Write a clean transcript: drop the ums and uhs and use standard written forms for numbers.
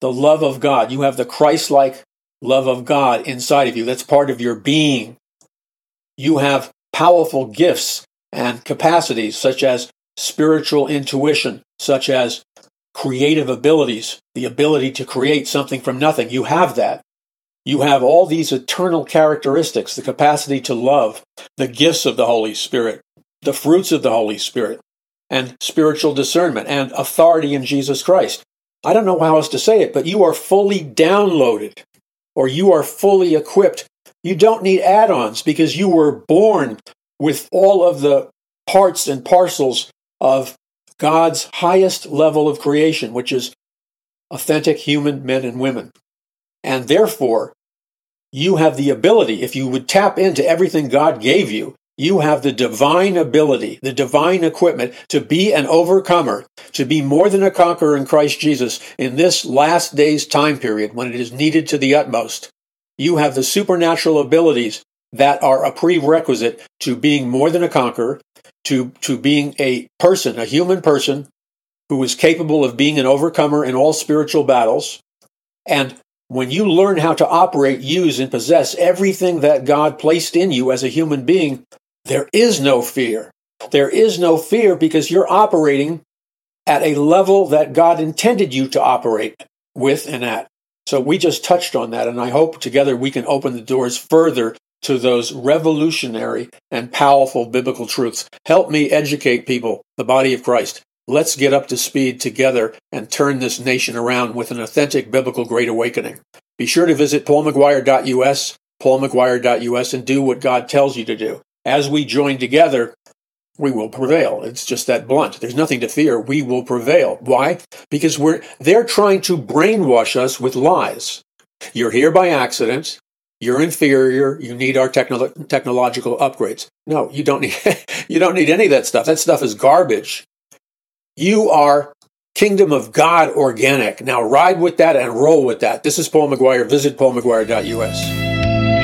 the love of God. You have the Christ-like love of God inside of you. That's part of your being. You have powerful gifts and capacities such as spiritual intuition, such as creative abilities, the ability to create something from nothing. You have that. You have all these eternal characteristics, the capacity to love, the gifts of the Holy Spirit, the fruits of the Holy Spirit, and spiritual discernment and authority in Jesus Christ. I don't know how else to say it, but you are fully downloaded, or you are fully equipped. You don't need add-ons because you were born with all of the parts and parcels of God's highest level of creation, which is authentic human men and women. And therefore, you have the ability, if you would tap into everything God gave you, you have the divine ability, the divine equipment to be an overcomer, to be more than a conqueror in Christ Jesus in this last days time period when it is needed to the utmost. You have the supernatural abilities that are a prerequisite to being more than a conqueror, to being a person, a human person who is capable of being an overcomer in all spiritual battles. And when you learn how to operate, use, and possess everything that God placed in you as a human being, there is no fear. There is no fear because you're operating at a level that God intended you to operate with and at. So we just touched on that, and I hope together we can open the doors further to those revolutionary and powerful biblical truths. Help me educate people, the body of Christ. Let's get up to speed together and turn this nation around with an authentic biblical Great Awakening. Be sure to visit paulmcguire.us, paulmcguire.us, and do what God tells you to do. As we join together, we will prevail. It's just that blunt. There's nothing to fear. We will prevail. Why? Because they're trying to brainwash us with lies. You're here by accident. You're inferior. You need our technological upgrades. No, you don't need. You don't need any of that stuff. That stuff is garbage. You are Kingdom of God organic. Now ride with that and roll with that. This is Paul McGuire. Visit paulmcguire.us.